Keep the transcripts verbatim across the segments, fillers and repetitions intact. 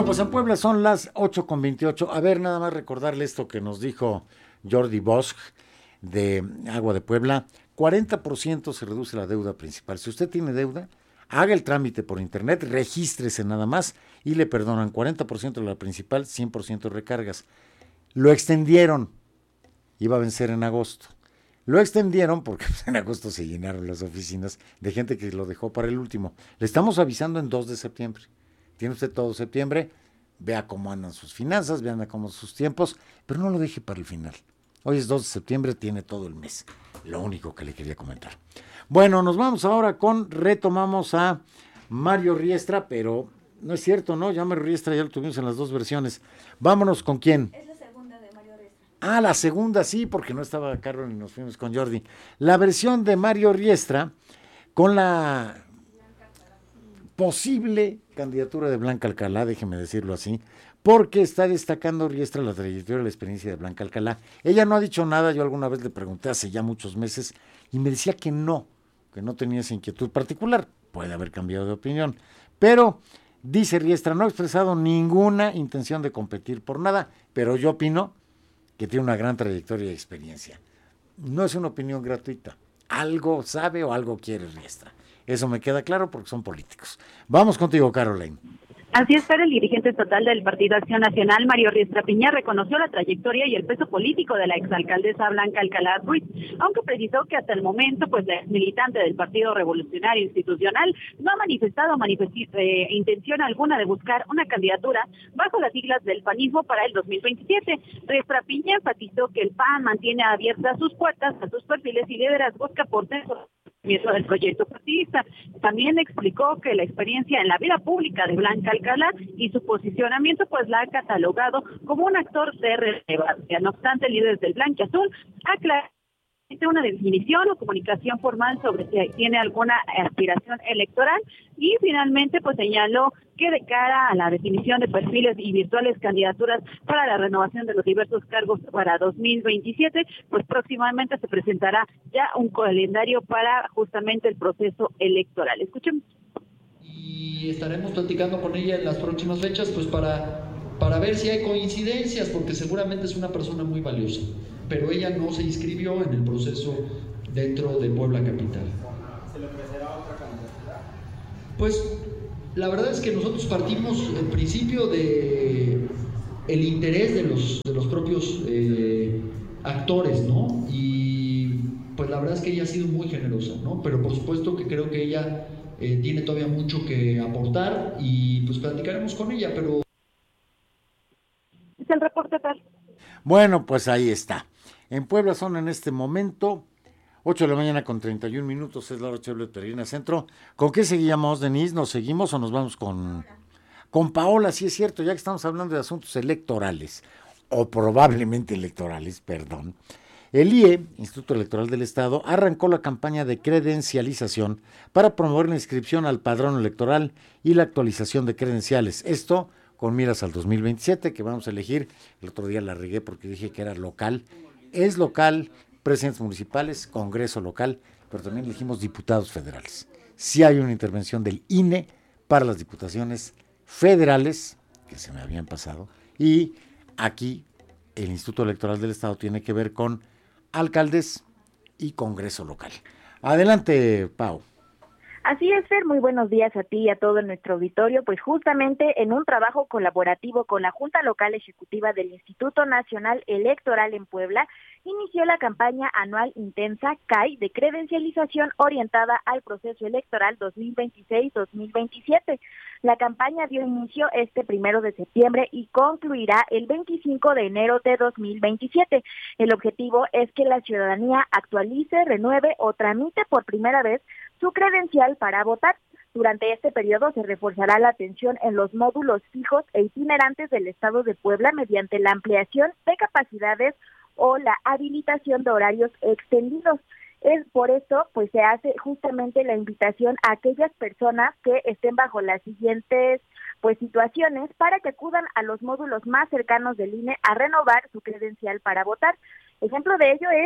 Bueno, pues en Puebla son las ocho con veintiocho. A ver, nada más recordarle esto que nos dijo Jordi Bosch de Agua de Puebla. cuarenta por ciento se reduce la deuda principal. Si usted tiene deuda, haga el trámite por internet, regístrese nada más y le perdonan cuarenta por ciento de la principal, cien por ciento de recargas. Lo extendieron, iba a vencer en agosto. Lo extendieron porque en agosto se llenaron las oficinas de gente que lo dejó para el último. Le estamos avisando en dos de septiembre. Tiene usted todo septiembre, vea cómo andan sus finanzas, vean cómo sus tiempos, pero no lo deje para el final. Hoy es dos de septiembre, tiene todo el mes. Lo único que le quería comentar. Bueno, nos vamos ahora con, retomamos a Mario Riestra, pero no es cierto, ¿no? Ya Mario Riestra ya lo tuvimos en las dos versiones. Vámonos con quién. Es la segunda de Mario Riestra. Ah, la segunda sí, porque no estaba Carlos y nos fuimos con Jordi. La versión de Mario Riestra con la posible candidatura de Blanca Alcalá, déjeme decirlo así, porque está destacando Riestra la trayectoria y la experiencia de Blanca Alcalá. Ella no ha dicho nada, yo alguna vez le pregunté hace ya muchos meses y me decía que no, que no tenía esa inquietud particular, puede haber cambiado de opinión, pero dice Riestra, no ha expresado ninguna intención de competir por nada, pero yo opino que tiene una gran trayectoria y experiencia. No es una opinión gratuita, algo sabe o algo quiere Riestra. Eso me queda claro porque son políticos. Vamos contigo, Caroline. Así es, Fer, el dirigente estatal del Partido Acción Nacional, Mario Riestra Piña, reconoció la trayectoria y el peso político de la exalcaldesa Blanca Alcalá Ruiz, aunque precisó que hasta el momento, pues la exmilitante del Partido Revolucionario Institucional no ha manifestado manifesti- eh, intención alguna de buscar una candidatura bajo las siglas del panismo para el dos mil veintisiete. Riestra Piña enfatizó que el P A N mantiene abiertas sus puertas a sus perfiles y liderazgos que aporten del proyecto partidista. También explicó que la experiencia en la vida pública de Blanca Alcalá y su posicionamiento pues la ha catalogado como un actor de relevancia. No obstante, el líder del Blanquiazul aclaró una definición o comunicación formal sobre si tiene alguna aspiración electoral y finalmente pues señaló que de cara a la definición de perfiles y virtuales candidaturas para la renovación de los diversos cargos para dos mil veintisiete, pues próximamente se presentará ya un calendario para justamente el proceso electoral. Escuchemos. Y estaremos platicando con ella en las próximas fechas pues para, para ver si hay coincidencias, porque seguramente es una persona muy valiosa, pero ella no se inscribió en el proceso dentro de Puebla Capital. ¿Se le ofrecerá otra candidatura? Pues la verdad es que nosotros partimos en principio de el interés de los, de los propios eh, actores, ¿no? Y pues la verdad es que ella ha sido muy generosa, ¿no? Pero por supuesto que creo que ella eh, tiene todavía mucho que aportar y pues platicaremos con ella, pero... Es el reporte, tal. Bueno, pues ahí está. En Puebla son en este momento ocho de la mañana con treinta y un minutos, es la hora Chevrolet Peregrina Centro. ¿Con qué seguíamos, Denise? ¿Nos seguimos o nos vamos con, con Paola? Sí, es cierto, ya que estamos hablando de asuntos electorales, o probablemente electorales, perdón. El I E, Instituto Electoral del Estado, arrancó la campaña de credencialización para promover la inscripción al padrón electoral y la actualización de credenciales. Esto con miras al dos mil veintisiete, que vamos a elegir. El otro día la regué porque dije que era local. Es local, presidentes municipales, Congreso local, pero también elegimos diputados federales. Sí hay una intervención del I N E para las diputaciones federales, que se me habían pasado, y aquí el Instituto Electoral del Estado tiene que ver con alcaldes y Congreso local. Adelante, Pau. Así es, Fer, muy buenos días a ti y a todo nuestro auditorio. Pues justamente en un trabajo colaborativo con la Junta Local Ejecutiva del Instituto Nacional Electoral en Puebla, inició la campaña anual intensa C A I de credencialización orientada al proceso electoral dos mil veintiséis dos mil veintisiete. La campaña dio inicio este primero de septiembre y concluirá el veinticinco de enero de dos mil veintisiete. El objetivo es que la ciudadanía actualice, renueve o tramite por primera vez su credencial para votar. Durante este periodo se reforzará la atención en los módulos fijos e itinerantes del Estado de Puebla mediante la ampliación de capacidades o la habilitación de horarios extendidos. Es por esto, pues se hace justamente la invitación a aquellas personas que estén bajo las siguientes pues situaciones para que acudan a los módulos más cercanos del I N E a renovar su credencial para votar. Ejemplo de ello es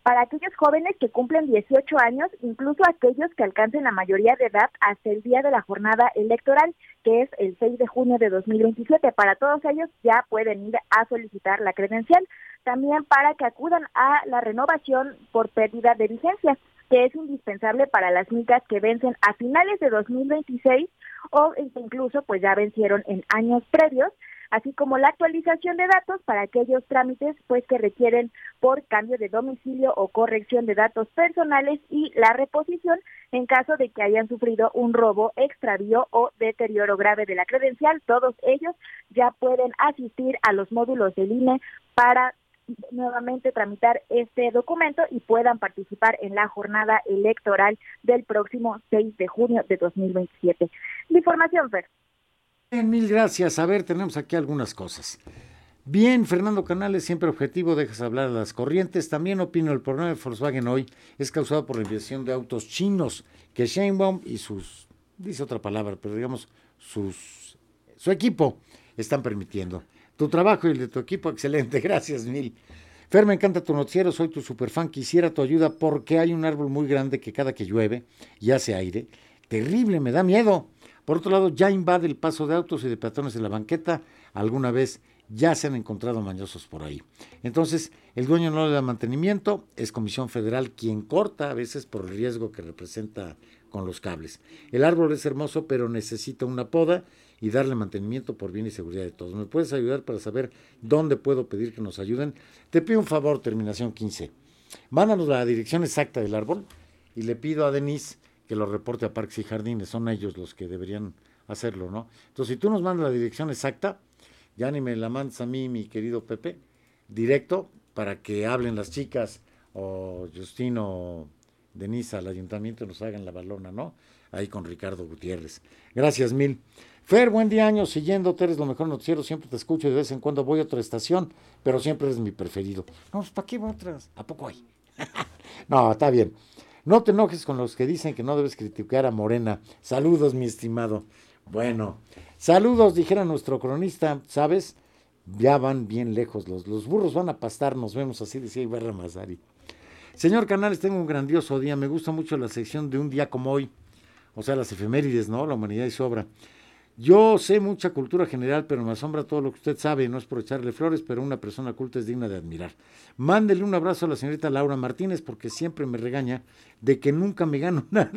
para aquellos jóvenes que cumplen dieciocho años, incluso aquellos que alcancen la mayoría de edad hasta el día de la jornada electoral, que es el seis de junio de dos mil veintisiete. Para todos ellos ya pueden ir a solicitar la credencial, también para que acudan a la renovación por pérdida de vigencia, que es indispensable para las micas que vencen a finales de dos mil veintiséis o incluso pues ya vencieron en años previos, así como la actualización de datos para aquellos trámites pues que requieren por cambio de domicilio o corrección de datos personales, y la reposición en caso de que hayan sufrido un robo, extravío o deterioro grave de la credencial. Todos ellos ya pueden asistir a los módulos del I N E para nuevamente tramitar este documento y puedan participar en la jornada electoral del próximo seis de junio de dos mil veintisiete. La información, Fer. Bien, mil gracias. A ver, tenemos aquí algunas cosas. Bien, Fernando Canales, siempre objetivo, dejas hablar a las corrientes. También opino el problema de Volkswagen hoy es causado por la inversión de autos chinos que Sheinbaum y sus, dice otra palabra, pero digamos, sus, su equipo están permitiendo. Tu trabajo y el de tu equipo, excelente, gracias mil. Fer, me encanta tu noticiero, soy tu superfan, quisiera tu ayuda porque hay un árbol muy grande que cada que llueve y hace aire, terrible, me da miedo. Por otro lado, ya invade el paso de autos y de peatones en la banqueta, alguna vez ya se han encontrado mañosos por ahí. Entonces, el dueño no le da mantenimiento, es Comisión Federal quien corta, a veces por el riesgo que representa con los cables. El árbol es hermoso, pero necesita una poda y darle mantenimiento por bien y seguridad de todos. ¿Me puedes ayudar para saber dónde puedo pedir que nos ayuden? Te pido un favor, terminación quince. Mándanos la dirección exacta del árbol y le pido a Denise que lo reporte a Parques y Jardines. Son ellos los que deberían hacerlo, ¿no? Entonces, si tú nos mandas la dirección exacta, ya ni me la mandas a mí, mi querido Pepe, directo, para que hablen las chicas o Justino o Denise al ayuntamiento y nos hagan la balona, ¿no? Ahí con Ricardo Gutiérrez. Gracias mil. Fer, buen día, año siguiéndote, eres lo mejor noticiero, siempre te escucho y de vez en cuando voy a otra estación, pero siempre eres mi preferido. No, pues ¿para qué voy a otras? ¿A poco hay? No, está bien. No te enojes con los que dicen que no debes criticar a Morena. Saludos, mi estimado. Bueno, saludos, dijera nuestro cronista, ¿sabes? Ya van bien lejos, los, los burros van a pastar, nos vemos, así decía Ibarra Mazari. Señor Canales, tengo un grandioso día, me gusta mucho la sección de un día como hoy, o sea, las efemérides, ¿no? La humanidad y su obra. Yo sé mucha cultura general, pero me asombra todo lo que usted sabe, no es por echarle flores, pero una persona culta es digna de admirar. Mándele un abrazo a la señorita Laura Martínez, porque siempre me regaña de que nunca me gano nada.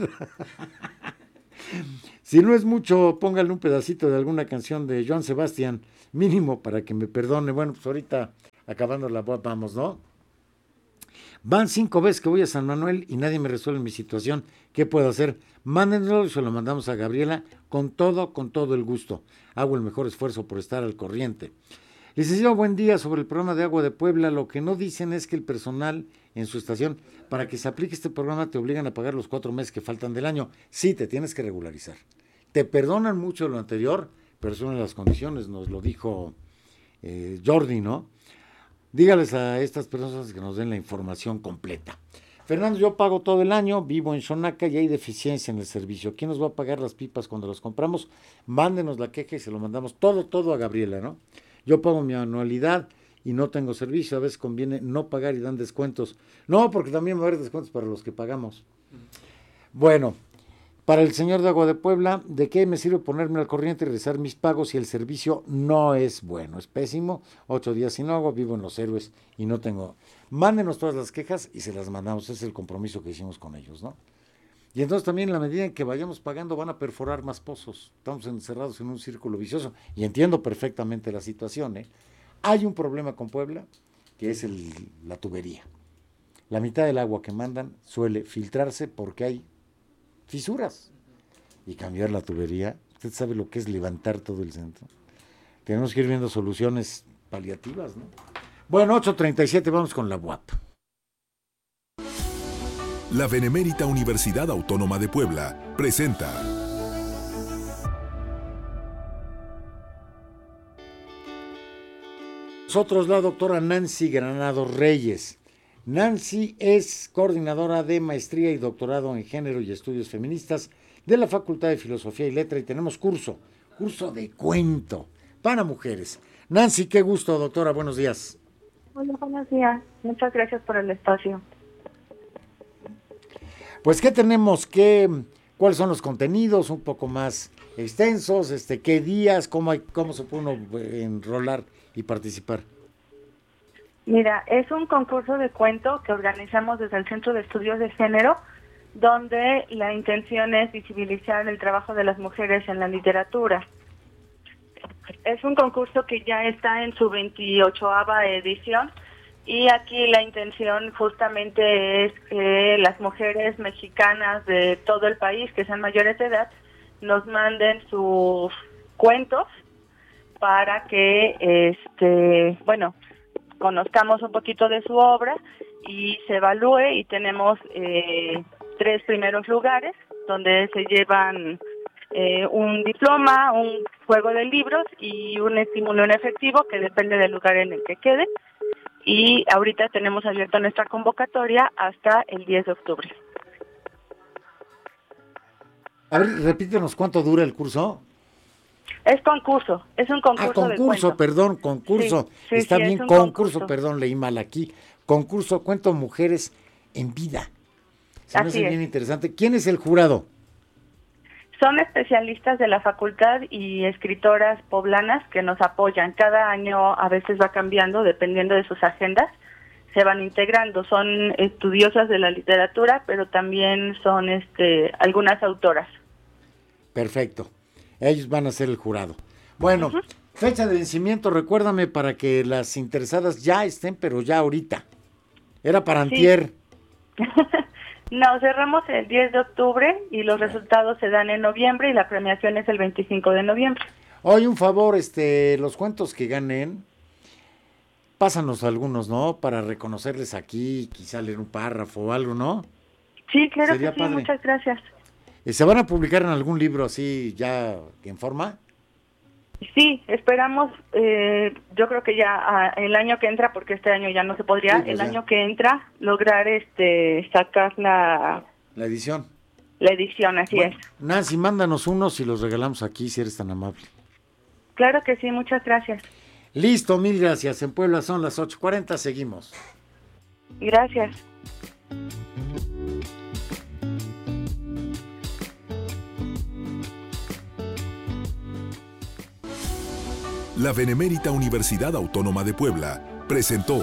Si no es mucho, póngale un pedacito de alguna canción de Joan Sebastián, mínimo para que me perdone. Bueno, pues ahorita, acabando la voz, vamos, ¿no? Van cinco veces que voy a San Manuel y nadie me resuelve mi situación. ¿Qué puedo hacer? Mándenlo y se lo mandamos a Gabriela con todo, con todo el gusto. Hago el mejor esfuerzo por estar al corriente. Licenciado, buen día. Sobre el programa de agua de Puebla, lo que no dicen es que el personal en su estación, para que se aplique este programa, te obligan a pagar los cuatro meses que faltan del año. Sí, te tienes que regularizar. Te perdonan mucho lo anterior, pero son las condiciones, nos lo dijo eh, Jordi, ¿no? Dígales a estas personas que nos den la información completa. Fernando, yo pago todo el año, vivo en Xonaca y hay deficiencia en el servicio. ¿Quién nos va a pagar las pipas cuando las compramos? Mándenos la queja y se lo mandamos todo, todo a Gabriela, ¿no? Yo pago mi anualidad y no tengo servicio, a veces conviene no pagar y dan descuentos. No, porque también va a haber descuentos para los que pagamos. Bueno, para el señor de Agua de Puebla, ¿de qué me sirve ponerme al corriente y realizar mis pagos si el servicio no es bueno? Es pésimo, ocho días sin agua, vivo en Los Héroes y no tengo... Mándenos todas las quejas y se las mandamos, ese es el compromiso que hicimos con ellos, ¿no? Y entonces también en la medida en que vayamos pagando van a perforar más pozos, estamos encerrados en un círculo vicioso y entiendo perfectamente la situación, ¿eh? Hay un problema con Puebla que es el, la tubería. La mitad del agua que mandan suele filtrarse porque hay fisuras y cambiar la tubería, usted sabe lo que es levantar todo el centro. Tenemos que ir viendo soluciones paliativas, ¿no? Bueno, ocho treinta y siete, vamos con la U A P. La Benemérita Universidad Autónoma de Puebla presenta Nosotros la doctora Nancy Granado Reyes. Nancy es coordinadora de maestría y doctorado en género y estudios feministas de la Facultad de Filosofía y Letra y tenemos curso, curso de cuento para mujeres. Nancy, qué gusto, doctora, buenos días. Hola, buenos días. Muchas gracias por el espacio. Pues, ¿qué tenemos? ¿Qué, ¿Cuáles son los contenidos un poco más extensos? Este, ¿Qué días? ¿Cómo, hay, cómo se puede uno enrolar y participar? Mira, es un concurso de cuento que organizamos desde el Centro de Estudios de Género, donde la intención es visibilizar el trabajo de las mujeres en la literatura. Es un concurso que ya está en su veintiochoava edición y aquí la intención justamente es que las mujeres mexicanas de todo el país que sean mayores de edad nos manden sus cuentos para que, este, bueno, conozcamos un poquito de su obra y se evalúe, y tenemos eh, tres primeros lugares donde se llevan eh, un diploma, un juego de libros y un estímulo en efectivo que depende del lugar en el que quede, y ahorita tenemos abierta nuestra convocatoria hasta el diez de octubre. A ver, repítenos cuánto dura el curso. Es concurso, es un concurso. Ah, concurso, de perdón, concurso. Sí, sí, Está sí, bien, concurso. concurso, perdón, leí mal aquí. Concurso, cuento mujeres en vida. Se me hace bien interesante. ¿Quién es el jurado? Son especialistas de la facultad y escritoras poblanas que nos apoyan. Cada año a veces va cambiando, dependiendo de sus agendas. Se van integrando. Son estudiosas de la literatura, pero también son este algunas autoras. Perfecto. Ellos van a ser el jurado. Bueno, uh-huh. Fecha de vencimiento, recuérdame para que las interesadas ya estén, pero ya ahorita. Era para antier. Sí. No, cerramos el diez de octubre y los resultados se dan en noviembre y la premiación es el veinticinco de noviembre. Oye, un favor, este, los cuentos que ganen, pásanos algunos, ¿no? Para reconocerles aquí, quizá leer un párrafo o algo, ¿no? Sí, claro Sería que sí, padre. Muchas gracias. ¿Se van a publicar en algún libro así ya en forma? Sí, esperamos, eh, yo creo que ya ah, el año que entra, porque este año ya no se podría, sí, pues el ya. año que entra lograr este sacar la... La edición. La edición, así bueno, es. Nancy, mándanos unos y los regalamos aquí si eres tan amable. Claro que sí, muchas gracias. Listo, mil gracias. En Puebla son las ocho cuarenta, seguimos. Gracias. La Benemérita Universidad Autónoma de Puebla presentó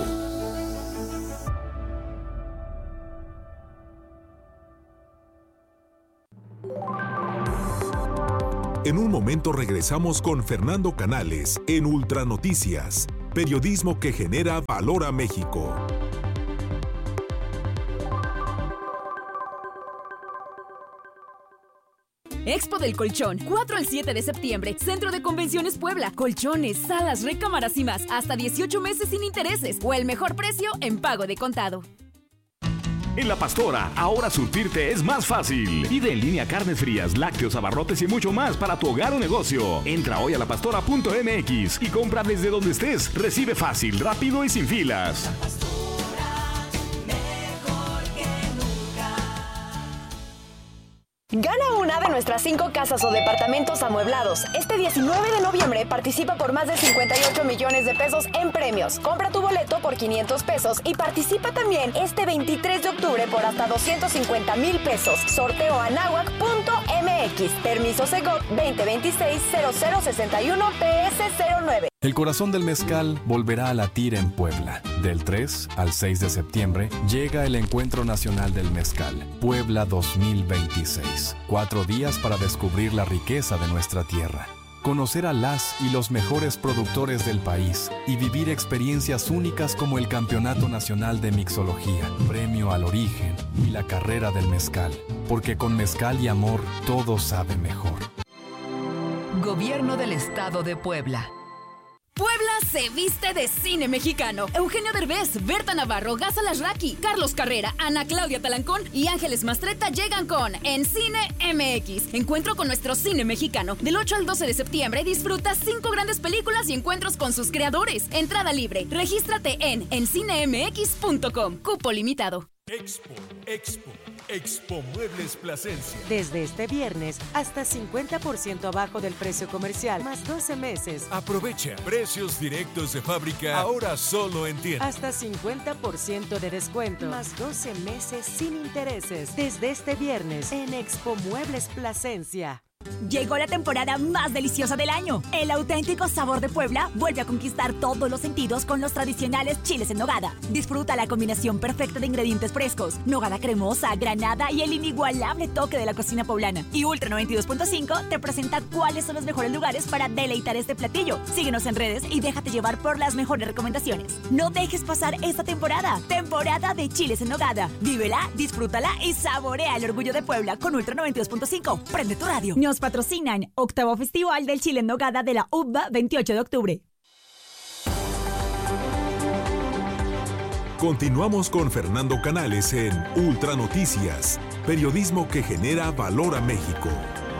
En un momento regresamos con Fernando Canales en Ultra Noticias, periodismo que genera valor a México. Expo del Colchón, cuatro al siete de septiembre, Centro de Convenciones Puebla. Colchones, salas, recámaras y más. Hasta dieciocho meses sin intereses o el mejor precio en pago de contado. En La Pastora, ahora surtirte es más fácil. Pide en línea carnes frías, lácteos, abarrotes y mucho más para tu hogar o negocio. Entra hoy a la pastora punto m x y compra desde donde estés. Recibe fácil, rápido y sin filas. La Pastora, mejor que nunca. Gana una de nuestras cinco casas o departamentos amueblados. Este diecinueve de noviembre participa por más de cincuenta y ocho millones de pesos en premios. Compra tu boleto por quinientos pesos y participa también este veintitrés de octubre por hasta doscientos cincuenta mil pesos. Sorteo anáhuac punto m x. Permiso Segov veinte veintiséis cero cero sesenta y uno P S cero nueve. El corazón del mezcal volverá a latir en Puebla. Del tres al seis de septiembre llega el Encuentro Nacional del Mezcal, Puebla dos mil veintiséis. Cuatro días para descubrir la riqueza de nuestra tierra, conocer a las y los mejores productores del país y vivir experiencias únicas como el Campeonato Nacional de Mixología, Premio al Origen y la Carrera del Mezcal. Porque con mezcal y amor todo sabe mejor. Gobierno del Estado de Puebla. Puebla se viste de cine mexicano. Eugenio Derbez, Berta Navarro, Gaza Lasraki, Carlos Carrera, Ana Claudia Talancón y Ángeles Mastretta llegan con En Cine M X. Encuentro con nuestro cine mexicano. Del ocho al doce de septiembre disfruta cinco grandes películas y encuentros con sus creadores. Entrada libre. Regístrate en en cine m x punto com. Cupo limitado. Expo, Expo, Expo Muebles Plasencia. Desde este viernes, hasta cincuenta por ciento abajo del precio comercial, más doce meses. Aprovecha precios directos de fábrica, ahora solo en tienda. Hasta cincuenta por ciento de descuento, más doce meses sin intereses. Desde este viernes, en Expo Muebles Plasencia. Llegó la temporada más deliciosa del año. El auténtico sabor de Puebla vuelve a conquistar todos los sentidos con los tradicionales chiles en nogada. Disfruta la combinación perfecta de ingredientes frescos, nogada cremosa, granada y el inigualable toque de la cocina poblana. Y Ultra noventa y dos punto cinco te presenta cuáles son los mejores lugares para deleitar este platillo. Síguenos en redes y déjate llevar por las mejores recomendaciones. No dejes pasar esta temporada. Temporada de chiles en nogada. Vívela, disfrútala y saborea el orgullo de Puebla con Ultra noventa y dos punto cinco. Prende tu radio. Nos patrocinan Octavo Festival del Chile en Nogada de la U B A veintiocho de octubre. Continuamos con Fernando Canales en Ultra Noticias, periodismo que genera valor a México.